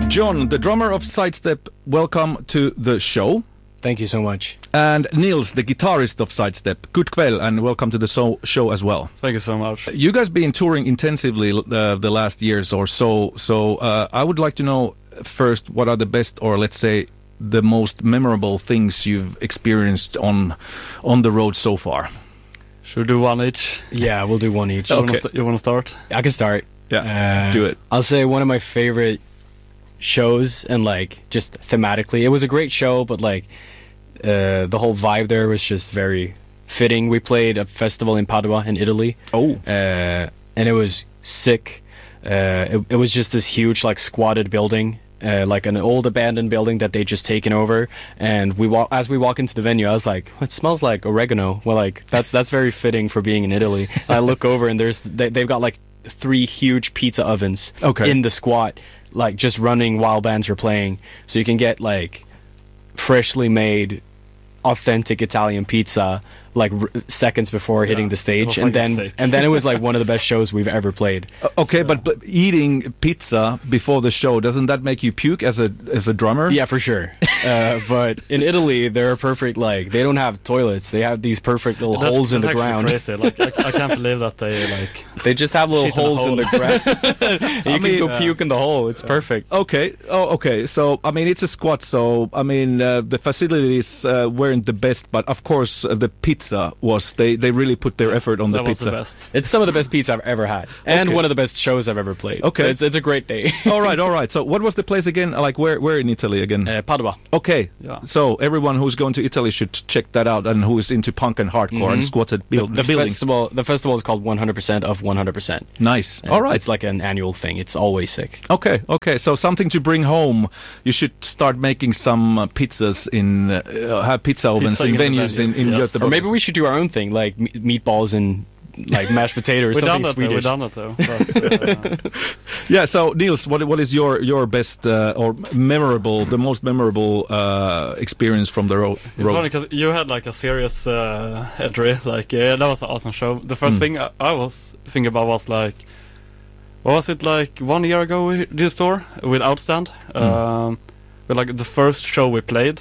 John, the drummer of Sidestep, welcome to the show. Thank you so much. And Nils, the guitarist of Sidestep, good kväll and welcome to the show as well. Thank you so much. You guys been touring intensively the last years or so, I would like to know first what are the best, or let's say the most memorable things you've experienced on the road so far. Should we do one each? Yeah, we'll do one each. Okay. You want to start? I can start. Yeah, do it. I'll say one of my favorite shows, and like just thematically, it was a great show, but like the whole vibe there was just very fitting. We played a festival in Padua in Italy. Oh. And it was sick. It was just this huge like squatted building, like an old abandoned building that they just taken over. And as we walk into the venue, I was like, it smells like oregano. Well, like that's very fitting for being in Italy. I look over and they've got like 3 huge pizza ovens in the squat, like just running while bands are playing, so you can get like freshly made authentic Italian pizza like seconds before hitting the stage, and then it was like one of the best shows we've ever played. Okay, but eating pizza before the show, doesn't that make you puke as a drummer? Yeah, for sure. But in Italy, they're perfect. Like they don't have toilets; they have these perfect little holes in the ground. Crazy. Like I can't believe that they just have little holes in the ground. You can go puke in the hole. It's perfect. Okay. Oh, okay. So I mean, it's a squat. So I mean, the facilities weren't the best, but of course, the pizza was. They really put their effort on the pizza. Was the best. It's some of the best pizza I've ever had, and one of the best shows I've ever played. Okay, so it's a great day. all right. So what was the place again? Like where in Italy again? Padua. Okay. Yeah. So everyone who's going to Italy should check that out, and who is into punk and hardcore and squatted buildings. The festival is called 100% of 100%. Nice. And all right. It's like an annual thing. It's always sick. Okay. So something to bring home. You should start making some pizzas in have pizza ovens in venues in Göteborg. Or maybe we should do our own thing, like meatballs and like mashed potatoes. We've something done Swedish. We've done it though. But, yeah. So Niels, what is your best or the most memorable experience from the road? It's funny because you had like a serious entry. Like that was an awesome show. The first thing I was thinking about was like, what was it, like 1 year ago we did a tour with Outstand. But like the first show we played,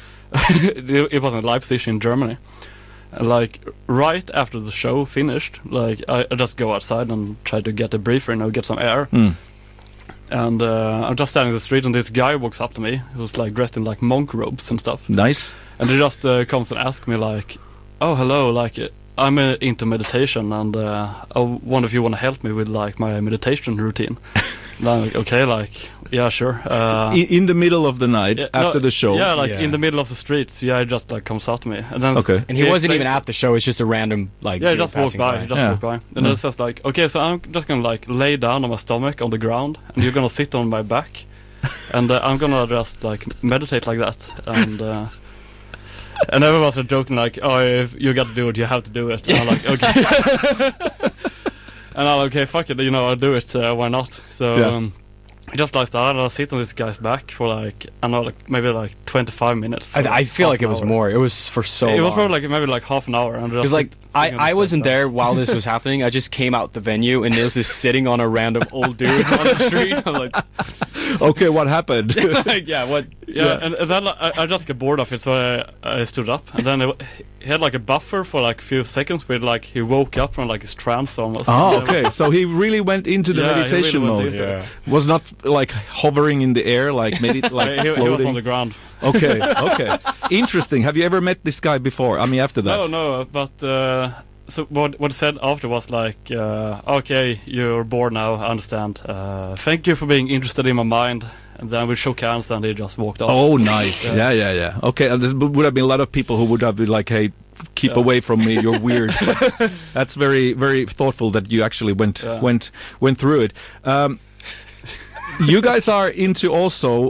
it was in Leipzig in Germany. Like right after the show finished, like I just go outside and try to get a breather, get some air. And I'm just standing in the street, and this guy walks up to me who's like dressed in like monk robes and stuff. Nice. And he just comes and asks me like, "Oh, hello, like I'm into meditation, and I wonder if you want to help me with like my meditation routine." And I'm like, okay, like, yeah, sure. In the middle of the night, after the show. Yeah, like in the middle of the streets. Yeah, he just like comes out to me, and then and he wasn't even at the show. It's just a random like. Yeah, he just walked by. He just walked by, and it says like, okay, so I'm just gonna like lay down on my stomach on the ground, and you're gonna sit on my back, and I'm gonna just like meditate like that, and everyone was joking like, oh, if you got to do it, you have to do it. And I'm like, okay. And I'm like, okay, fuck it, I'll do it, why not? So I just like started, I sit on this guy's back for like, I know, like maybe like 25 minutes. I feel like it was more. It was for so long. It was probably like maybe like half an hour. Because like, I wasn't there while this was happening. I just came out the venue, and Nils is sitting on a random old dude on the street. I'm like, okay, what happened? Like, what? Yeah, and then I just got bored of it, so I stood up, and then he had like a buffer for like a few seconds, where like he woke up from like his trance almost. Oh, okay, so he really went into the meditation mode. Was not like hovering in the air, like maybe like floating. He was on the ground. Okay. Interesting. Have you ever met this guy before? I mean, after that? No, but so what he said after was like, okay, you're bored now, I understand. Thank you for being interested in my mind. And then we shook hands, and he just walked off. Oh, nice. Yeah. Okay, and there would have been a lot of people who would have been like, hey, keep away from me, you're weird. That's very, very thoughtful that you actually went through it. You guys are into also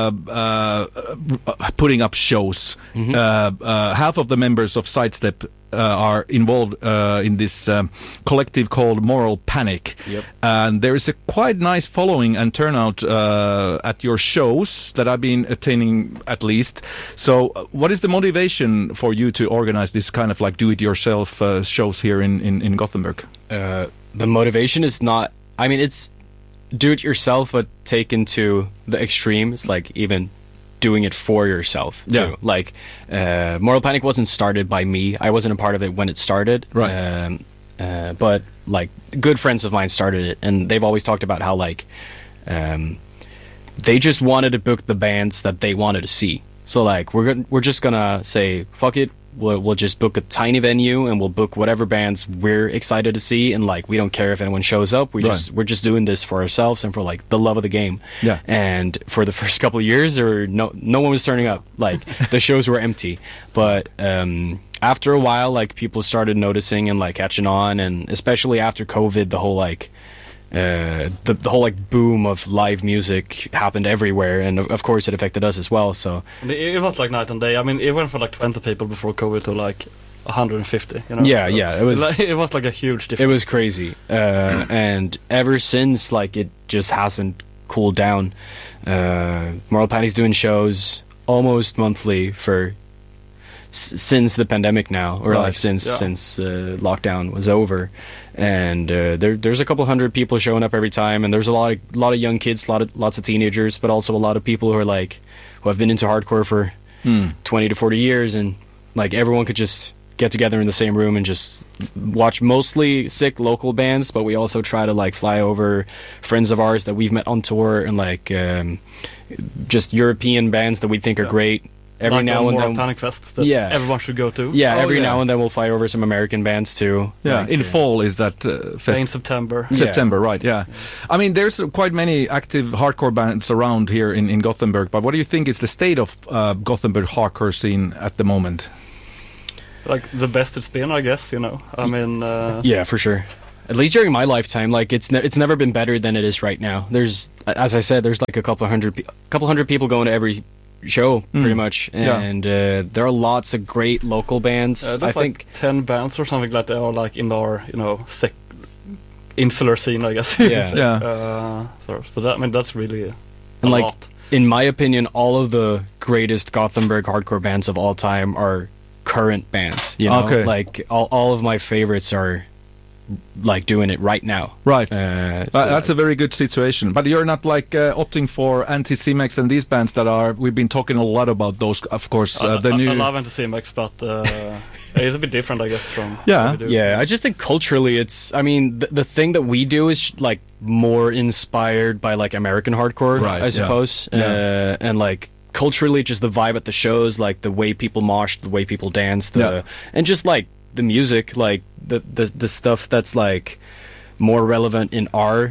putting up shows. Half of the members of Sidestep are involved in this collective called Moral Panic. And there is a quite nice following and turnout at your shows that I've been attending at least. So what is the motivation for you to organize this kind of like do-it-yourself shows here in Gothenburg? The motivation is not... I mean, do it yourself, but taken to the extreme, it's like even doing it for yourself too. Yeah. Like Moral Panic wasn't started by me. I wasn't a part of it when it started. Right. But like good friends of mine started it, and they've always talked about how like they just wanted to book the bands that they wanted to see. So like we're just gonna say fuck it. We'll just book a tiny venue and we'll book whatever bands we're excited to see, and like we don't care if anyone shows up. We're just doing this for ourselves and for like the love of the game. Yeah. And for the first couple of years, no one was turning up. Like the shows were empty. But after a while, like people started noticing and like catching on, and especially after COVID, the whole like the whole like boom of live music happened everywhere, and of course it affected us as well. So it was like night and day. I mean, it went from like 20 people before COVID to like 150. You know? Yeah, So yeah, it was like a huge difference. it was crazy, and ever since, like it just hasn't cooled down. Moral Panic's doing shows almost monthly for since the pandemic now, or like since lockdown was over. And there's a couple hundred people showing up every time, and there's a lot of young kids, lots of teenagers, but also a lot of people who have been into hardcore for 20 to 40 years, and like everyone could just get together in the same room and just watch mostly sick local bands, but we also try to like fly over friends of ours that we've met on tour, and like just European bands that we think are great. Every like now and then, Panic Fest that everyone should go to. Yeah, every now and then we'll fly over some American bands too. Yeah, like, in fall is that fest? In September. September, right? Yeah. I mean, there's quite many active hardcore bands around here in Gothenburg. But what do you think is the state of Gothenburg hardcore scene at the moment? Like the best it's been, I guess. You know, I mean. Yeah, for sure. At least during my lifetime, like it's never been better than it is right now. There's, as I said, there's like a couple hundred people going to every show pretty much, and there are lots of great local bands. I think like 10 bands or something like that are like in our insular scene, I guess. Yeah. So that, I mean, that's really a like lot. In my opinion, all of the greatest Gothenburg hardcore bands of all time are current bands. You know, Okay. like all of my favorites are like doing it right now. Right. So That's a very good situation. But you're not like opting for Anti-Cimex and these bands that are. We've been talking a lot about those, of course. The new. I love Anti-Cimex, but it's a bit different, I guess, from Yeah. what we do. Yeah, I just think culturally it's, I mean, the thing that we do is like more inspired by like American hardcore, Right, I yeah. suppose. Yeah. And like culturally just the vibe at the shows, like the way people mosh, the way people dance, and just like the music, like the stuff that's like more relevant in our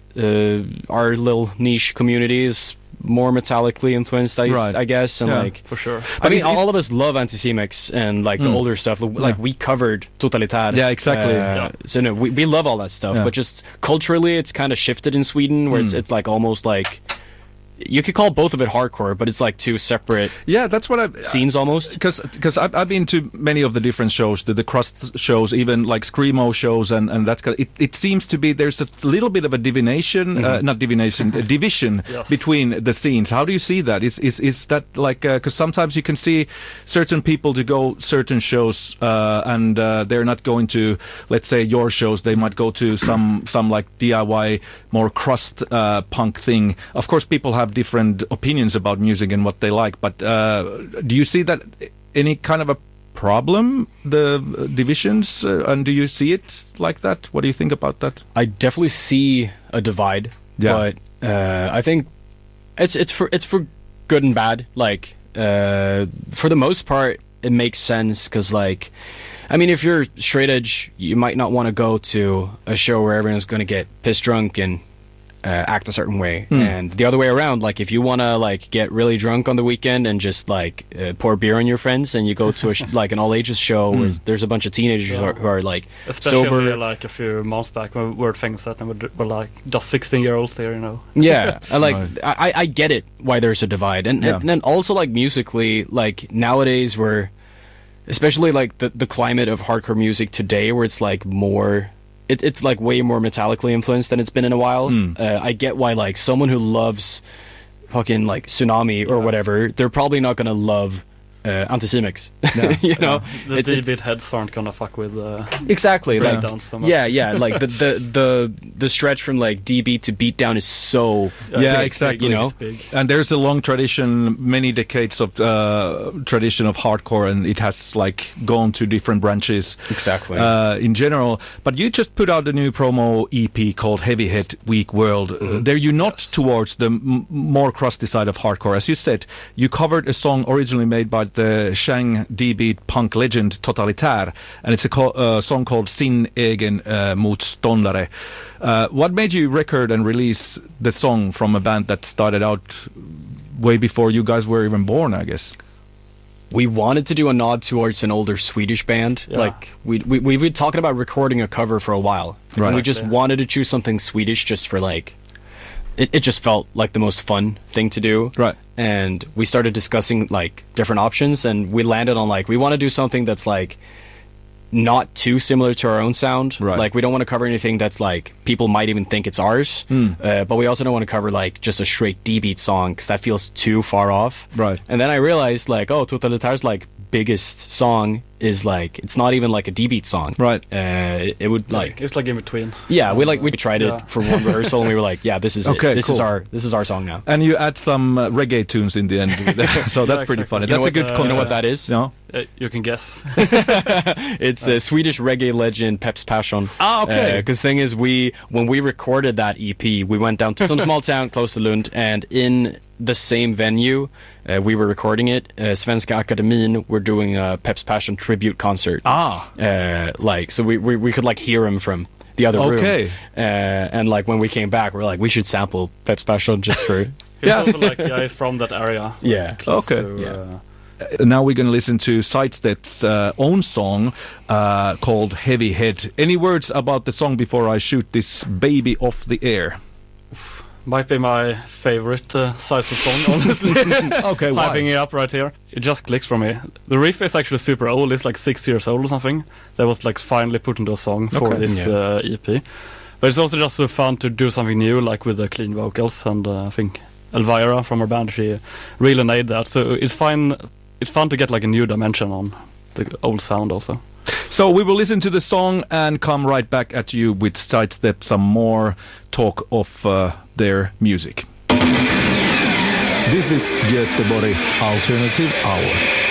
little niche community is more metallically influenced, I guess, and like For sure. I mean, all of us love Anti-Cimex and like the older stuff. Like we covered Totalitär. Yeah, exactly. So no, we love all that stuff, but just culturally, it's kind of shifted in Sweden, where it's like almost like you could call both of it hardcore, but it's like two separate Yeah, that's what I've scenes almost. Because I've been to many of the different shows, the crust shows, even like screamo shows, and that's kind of, it seems to be there's a little bit of a divination, not divination, a division between the scenes. How do you see that? Is that like because sometimes you can see certain people to go certain shows and they're not going to, let's say, your shows. They might go to some like DIY more crust punk thing. Of course, people have different opinions about music and what they like, but do you see that any kind of a problem, the divisions, and do you see it like that? What do you think about that? I definitely see a divide, but I think it's for good and bad. Like for the most part, it makes sense because, like, I mean, if you're straight edge, you might not want to go to a show where everyone's going to get pissed drunk and act a certain way, and the other way around. Like, if you want to like get really drunk on the weekend and just like pour beer on your friends, and you go to like an all ages show where there's a bunch of teenagers who are like Especially sober. like a few months back when we were things that were like just 16-year-olds there, you know. Yeah, I get it why there's a divide, and then also like musically, like nowadays we're, especially like the climate of hardcore music today, where it's like more. It's like way more metallically influenced than it's been in a while. I get why like someone who loves fucking like Tsunami or whatever, they're probably not gonna love Anticimex. Yeah. You know, The it's- D-beat heads aren't gonna fuck with exactly. Like, breakdowns so much. yeah. Like the stretch from like D beat to beat down is so. Yeah, big, exactly. big, You know? it's big. And there's a long tradition, many decades of tradition of hardcore, and it has like gone to different branches. Exactly. In general, but you just put out a new promo EP called Heavy Head Weak World. There you're not towards the more crusty side of hardcore. As you said, you covered a song originally made by the Shang D-beat punk legend Totalitär, and it's a song called Sin egen motståndare. What made you record and release the song from a band that started out way before you guys were even born, I guess? We wanted to do a nod towards an older Swedish band. Yeah. Like we've been talking about recording a cover for a while. Right. And we just Exactly. wanted to choose something Swedish just for like it just felt like the most fun thing to do. Right. And we started discussing like different options, and we landed on like we want to do something that's like not too similar to our own sound. Right. Like we don't want to cover anything that's like people might even think it's ours. But we also don't want to cover like just a straight D-beat song because that feels too far off. Right. And then I realized like, oh, Totalitär's like biggest song is like it's not even like a D-beat song. Right. It would like It's like in between. yeah, we tried Yeah. it for one rehearsal and we were like, yeah, this is Okay, it. This cool. is our song now. And you add some reggae tunes in the end, so that's Yeah, pretty exactly. funny. You know That's a what, good You know what concept. that is? No? You can guess. It's a Swedish reggae legend Peps Passion. Ah, okay. Because thing is, when we recorded that EP, we went down to some small town close to Lund, and in the same venue we were recording it, Svenska Akademin were doing a Peps Passion tribute concert. Ah. Like so we could like hear him from the other room. Okay. And like when we came back, we're like, we should sample Peps Passion just for He's Yeah. also like he's from that area. yeah. Close Okay. to, Yeah. Now we're going to listen to Sidestep's own song called Heavy Head. Any words about the song before I shoot this baby off the air? Might be my favorite Sidestep song, honestly. Okay, why? Hyping it up right here. It just clicks for me. The riff is actually super old. It's like 6 years old or something. That was like finally put into a song for Okay. this EP. But it's also just so fun to do something new, like with the clean vocals. And I think Elvira from our band, she really nailed that. So it's fun. It's fun to get like a new dimension on the old sound also. So we will listen to the song and come right back at you with Sidestep, some more talk of their music. This is Göteborg Alternative Hour.